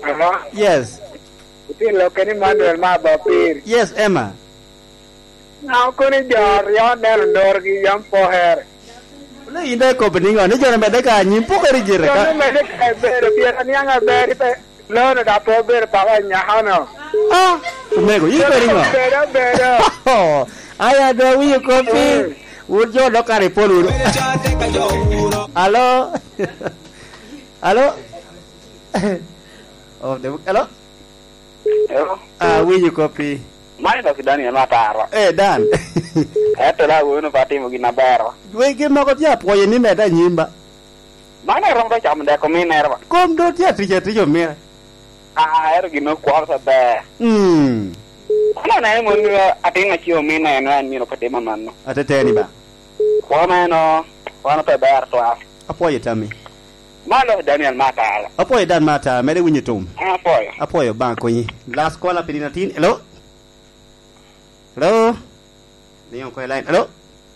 Hello? Yes. Lo cái Manuel ma bà pir. Yes, Emma. Nào có ní giờ rió đen đor ki yam po her. Le inde ko beningo ni jona medeka nyimpo kari jire Yo ka. no me de ka ber pir ani anga ber pe. Lo no da po ber pa ga nya hano. Ah, umego yi beningo. Ber. Oh, aya do wi kopi. Urjo do kare polu. Halo. Halo. Oh, hello. Hello. Wi kopi. Mai do Daniel Mataro. Dan. Eto la uno patimo ginabero. We ge mako tia poye ni meda nyimba. Mana rom da cham da kominer ba. Kom do tia trijo me. Er gino kwa sa be. Ana na mo ni atinga chiyo mina na ni no patema manno. Ateteni ba. Kwa mano, kwa pe ber to af. Apoye tami. Malo Daniel Mataro. Apoye Dan Mata, mede winyi tum. Apoyo. Apoyo banko nyi. Last call P19. Hello. Hello. Leon ko line. Hello.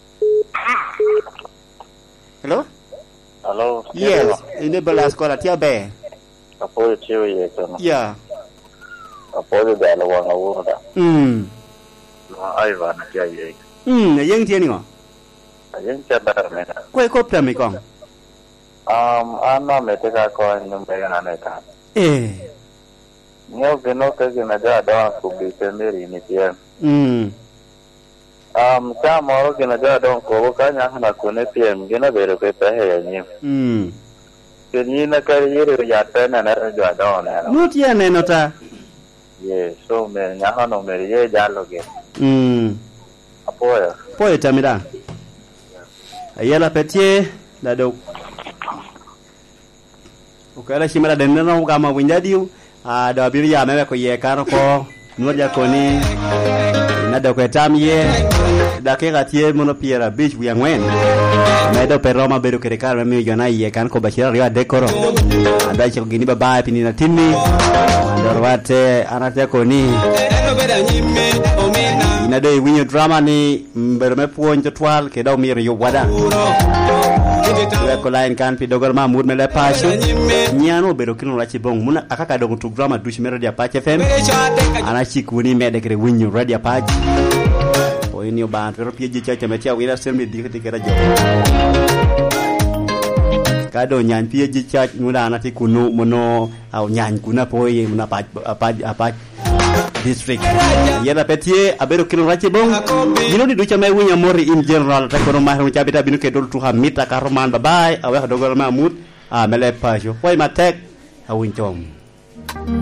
Hello. Hello. Yes. Enable last call tia be. Apoyo chiyo ye kono. Yeah. Apoyo da la wanga wura. Aiva na tia ye. Yang tie ni ngo. Ayen cha bar me. Ko kopta mi kong. Ana me te ka ko ni me na ne ka. Nyo geno ka gena da da ku bi te meri ni tie. Cha moro gena da don ko ka nya na ko ne tie gena bere pe pe he ni. Ke ni na ka yere ya te na na ja da na. No tie ne nota. Ye so me nya ha no me ye ja lo ge. Apoyo. Poye tamida. Ayala petie da do. Ukala shimara denna no kama winjadiu da biria meme ko ye karo ko nuja koni na do ko tamye da ke gatie mono piera beach wi angwen na do per Roma bedo kere karo me yona ye kan ko bashira ria dekoro ada cho gini baba pini na tinni ndorwate anate koni ina do winyo drama ni mbero me puonjo twal ke do mir yo wada ko line kan pi dogal Mahmud mele pacho nyano bedo kinu la chibong muna akaka dogo tu drama dushi me radio Apache FM ana chikuni mede kere winyo radio Apache o ini oban pero pie jicha metia wila sembi dikati kera jo kado nyan pie jicha muna ana ti kunu mono au nyan kuna poye muna Apache district yela petie abero kino rache bong dino di ducha me winya mori in general ta kono mahru chabita binu ke dol tu hamita karoman bye bye awe dogal Mahmud mele pajo poy matek awin chom